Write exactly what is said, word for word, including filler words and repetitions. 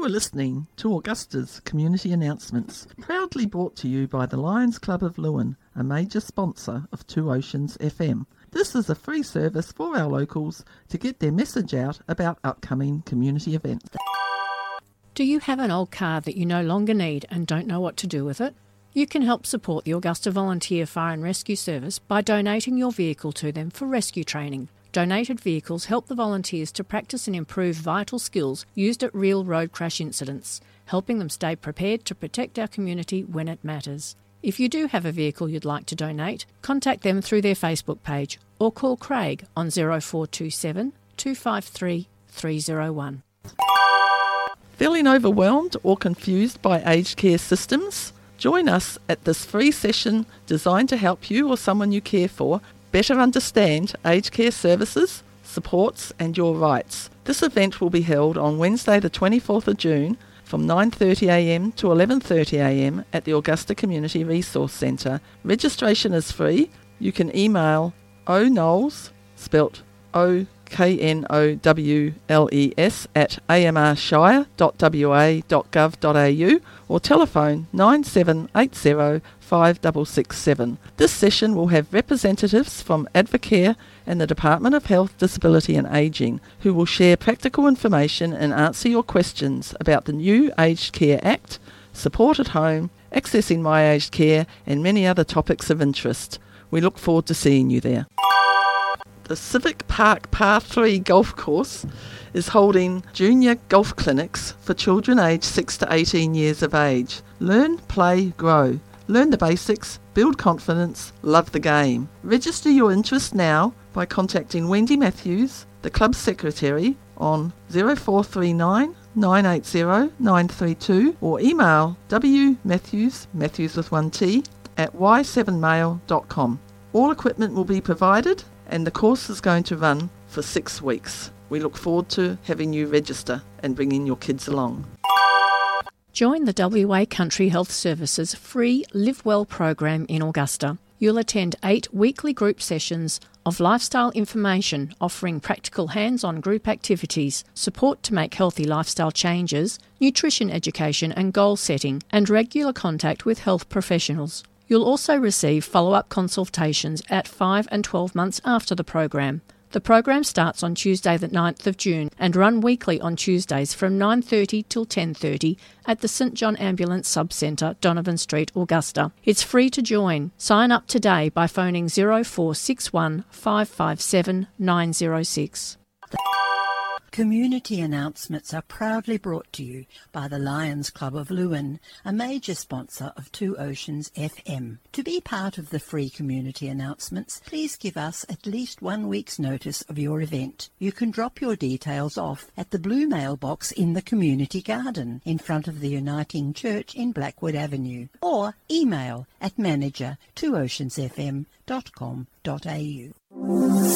are listening to Augusta's Community Announcements, proudly brought to you by the Lions Club of Lewin, a major sponsor of Two Oceans F M. This is a free service for our locals to get their message out about upcoming community events. Do you have an old car that you no longer need and don't know what to do with it? You can help support the Augusta Volunteer Fire and Rescue Service by donating your vehicle to them for rescue training. Donated vehicles help the volunteers to practice and improve vital skills used at real road crash incidents, helping them stay prepared to protect our community when it matters. If you do have a vehicle you'd like to donate, contact them through their Facebook page or call Craig on zero four two seven, two five three, three zero one. Feeling overwhelmed or confused by aged care systems? Join us at this free session designed to help you or someone you care for better understand aged care services, supports and your rights. This event will be held on Wednesday the twenty-fourth of June from nine thirty a m to eleven thirty a m at the Augusta Community Resource Centre. Registration is free. You can email oknowles, spelt O K N O W L E S, at a m r shire dot w a dot gov dot a u or telephone nine seven eight zero, five six six seven. This session will have representatives from Advocare and the Department of Health, Disability and Ageing who will share practical information and answer your questions about the new Aged Care Act, support at home, accessing My Aged Care and many other topics of interest. We look forward to seeing you there. The Civic Park Par three Golf Course is holding junior golf clinics for children aged six to eighteen years of age. Learn, play, grow. Learn the basics, build confidence, love the game. Register your interest now by contacting Wendy Matthews, the club secretary, on zero four three nine, nine eight zero, nine three two or email wmatthews, Matthews with one T, at y seven mail dot com. All equipment will be provided and the course is going to run for six weeks. We look forward to having you register and bringing your kids along. Join the W A Country Health Services free Live Well program in Augusta. You'll attend eight weekly group sessions of lifestyle information offering practical hands-on group activities, support to make healthy lifestyle changes, nutrition education and goal setting, and regular contact with health professionals. You'll also receive follow-up consultations at five and twelve months after the program. The program starts on Tuesday the ninth of June and run weekly on Tuesdays from nine thirty till ten thirty at the St John Ambulance Sub-Centre, Donovan Street, Augusta. It's free to join. Sign up today by phoning zero four six one, five five seven, nine zero six. Community announcements are proudly brought to you by the Lions Club of Lewin, a major sponsor of Two Oceans F M. To be part of the free community announcements, please give us at least one week's notice of your event. You can drop your details off at the blue mailbox in the community garden in front of the Uniting Church in Blackwood Avenue, or email at manager two oceans f m dot com dot a u.